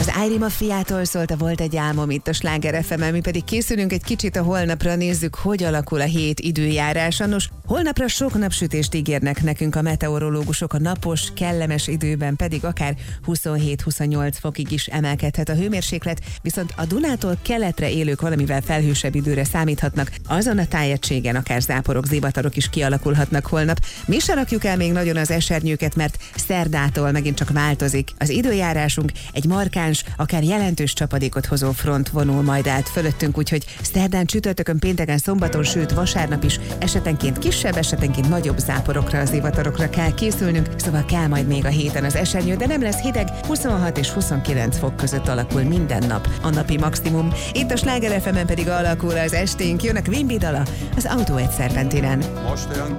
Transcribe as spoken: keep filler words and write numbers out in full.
Az Áiri Maffiától szólt a Volt egy álmom itt a Sláger ef emen, mi pedig készülünk egy kicsit a holnapra, nézzük, hogy alakul a hét időjárása. Nos, holnapra sok napsütést ígérnek nekünk a meteorológusok, a napos, kellemes időben pedig akár huszonhét-huszonnyolc fokig is emelkedhet a hőmérséklet, viszont a Dunától keletre élők valamivel felhősebb időre számíthatnak, azon a tájegységen akár záporok, zivatarok is kialakulhatnak holnap. Mi se rakjuk el még nagyon az esernyőket, mert szerdától megint csak változik az időjárásunk, egy markáns, akár jelentős csapadékot hozó front vonul majd át fölöttünk, úgyhogy szerdán, csütörtökön, pénteken, szombaton, sőt vasárnap is esetenként kisebb, esetenként nagyobb záporokra, zivatarokra kell készülnünk, szóval kell majd még a héten az esernyő, de nem lesz hideg, huszonhat és huszonkilenc fok között alakul minden nap a napi maximum. Itt a Sláger ef emen pedig alakul az esténk, jönnek Wimby dala az Autó egy szerpentinen. Most olyan